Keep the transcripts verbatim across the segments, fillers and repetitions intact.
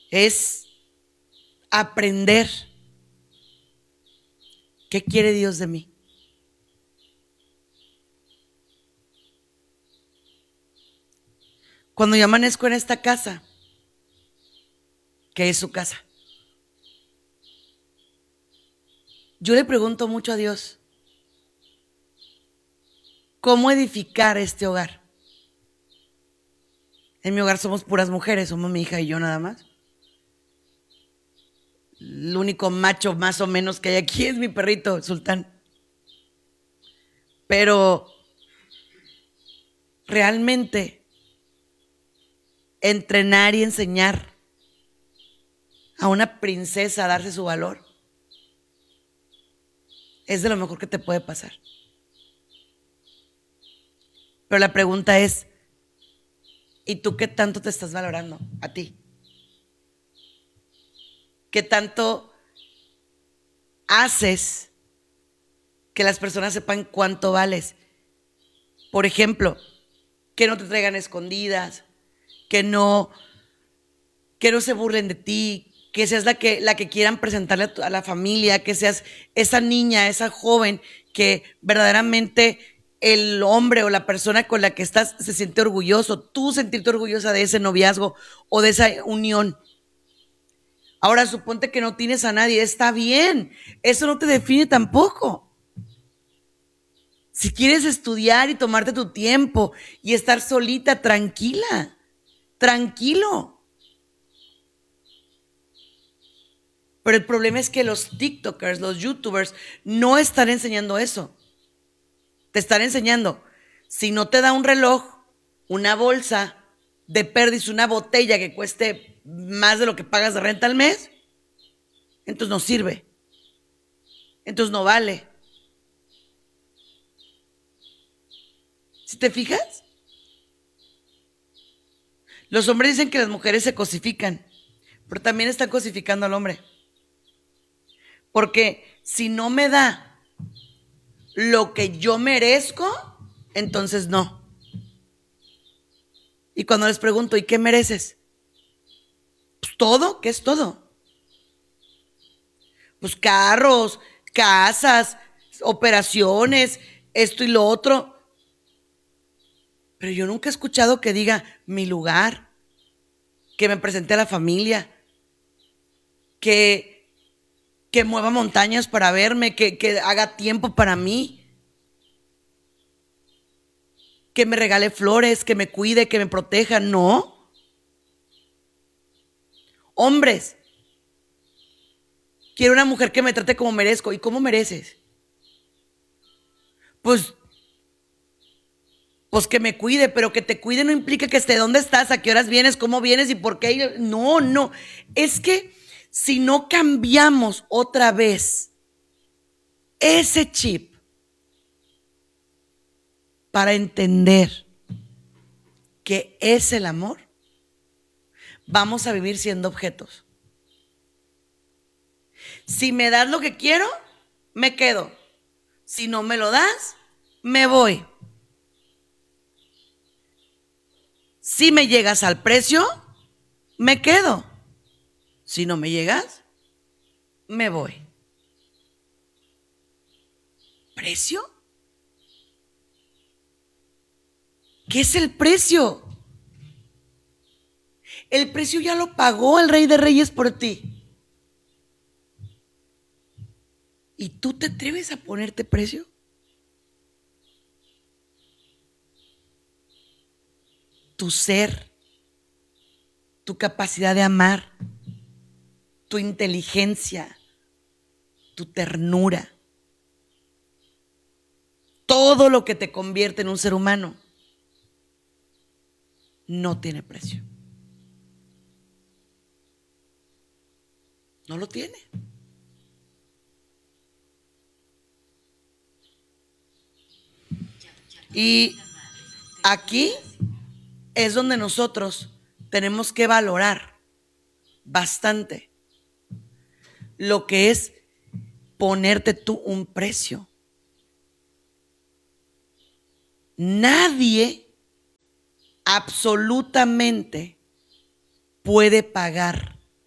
es aprender qué quiere Dios de mí. Cuando yo amanezco en esta casa, que es su casa, yo le pregunto mucho a Dios, ¿cómo edificar este hogar? En mi hogar somos puras mujeres, somos mi hija y yo nada más. El único macho más o menos que hay aquí es mi perrito, Sultán. Pero realmente entrenar y enseñar a una princesa a darse su valor es de lo mejor que te puede pasar. Pero la pregunta es, ¿y tú qué tanto te estás valorando a ti? ¿Qué tanto haces que las personas sepan cuánto vales? Por ejemplo, que no te traigan escondidas, que no, que no se burlen de ti, que seas la que, la que quieran presentarle a, tu, a la familia, que seas esa niña, esa joven que verdaderamente el hombre o la persona con la que estás se siente orgulloso, tú sentirte orgullosa de ese noviazgo o de esa unión. Ahora suponte que no tienes a nadie, está bien, eso no te define tampoco. Si quieres estudiar y tomarte tu tiempo y estar solita, tranquila, tranquilo. Pero el problema es que los TikTokers, los YouTubers, no están enseñando eso. Te están enseñando, si no te da un reloj, una bolsa, de perdiz, una botella que cueste más de lo que pagas de renta al mes, entonces no sirve. Entonces no vale. ¿Si te fijas? Los hombres dicen que las mujeres se cosifican, pero también están cosificando al hombre. Porque si no me da lo que yo merezco, entonces no. Y cuando les pregunto, ¿y qué mereces? Pues todo, ¿qué es todo? Pues carros, casas, operaciones, esto y lo otro. Pero yo nunca he escuchado que diga mi lugar, que me presente a la familia, que, que mueva montañas para verme, que, que haga tiempo para mí, que me regale flores, que me cuide, que me proteja. No. Hombres, quiero una mujer que me trate como merezco. ¿Y cómo mereces? Pues, pues que me cuide, pero que te cuide no implica que esté dónde estás, a qué horas vienes, cómo vienes y por qué. No, no. Es que si no cambiamos otra vez ese chip para entender qué es el amor, vamos a vivir siendo objetos. Si me das lo que quiero, me quedo. Si no me lo das, me voy. Si me llegas al precio, me quedo. Si no me llegas, me voy. ¿Precio? ¿Qué es el precio? El precio ya lo pagó el Rey de Reyes por ti. ¿Y tú te atreves a ponerte precio? Tu ser, tu capacidad de amar, tu inteligencia, tu ternura, todo lo que te convierte en un ser humano, no tiene precio. No lo tiene. Y aquí es donde nosotros tenemos que valorar bastante lo que es ponerte tú un precio. Nadie absolutamente puede pagar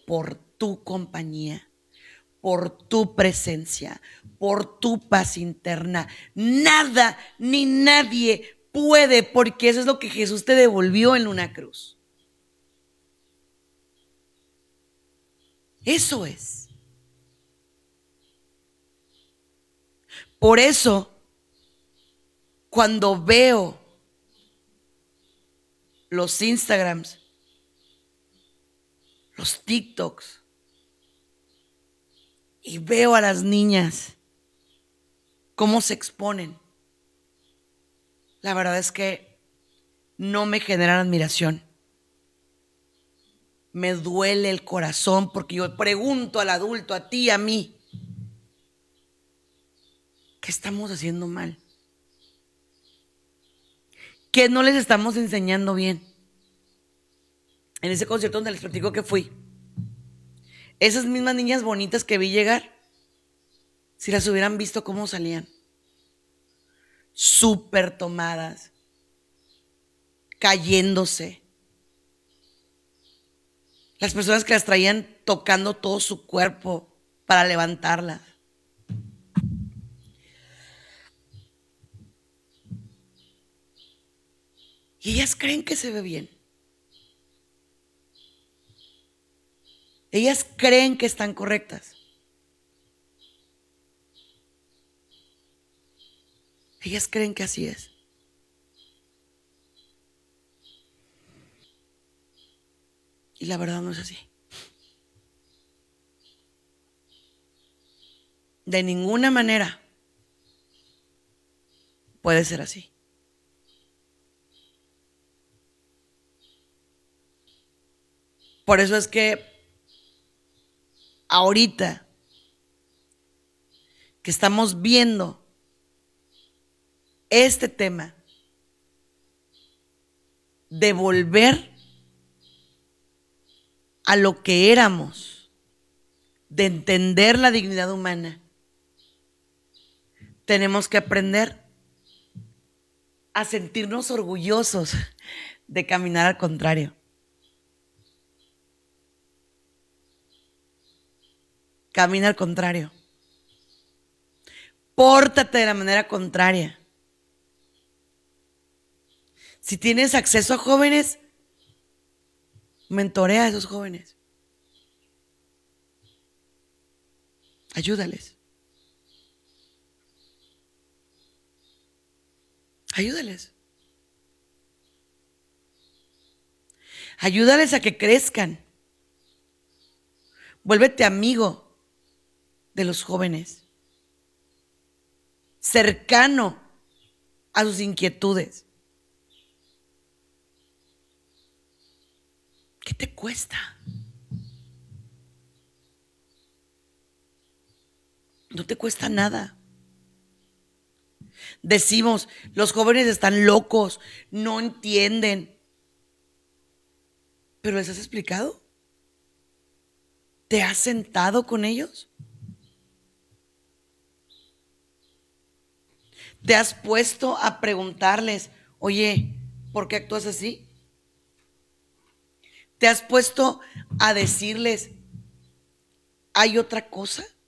por tu compañía, por tu presencia, por tu paz interna. Nada ni nadie puede, porque eso es lo que Jesús te devolvió en una cruz. Eso es. Por eso, cuando veo los Instagrams, los TikToks, y veo a las niñas cómo se exponen, la verdad es que no me generan admiración. Me duele el corazón porque yo pregunto al adulto, a ti, a mí, ¿qué estamos haciendo mal? ¿Qué no les estamos enseñando bien? En ese concierto donde les platico que fui, esas mismas niñas bonitas que vi llegar, si las hubieran visto cómo salían, súper tomadas, cayéndose. Las personas que las traían tocando todo su cuerpo para levantarlas. Y ellas creen que se ve bien. Ellas creen que están correctas. Ellas creen que así es. Y la verdad no es así. De ninguna manera puede ser así. Por eso es que ahorita que estamos viendo este tema de volver a lo que éramos, de entender la dignidad humana, tenemos que aprender a sentirnos orgullosos de caminar al contrario. Camina al contrario. Pórtate de la manera contraria. Si tienes acceso a jóvenes, mentorea a esos jóvenes. Ayúdales. Ayúdales. Ayúdales a que crezcan. Vuélvete amigo de los jóvenes. Cercano a sus inquietudes. ¿Qué te cuesta? No te cuesta nada. Decimos, los jóvenes están locos, no entienden. ¿Pero les has explicado? ¿Te has sentado con ellos? ¿Te has puesto a preguntarles, oye, ¿por qué actúas así? ¿Te has puesto a decirles, hay otra cosa?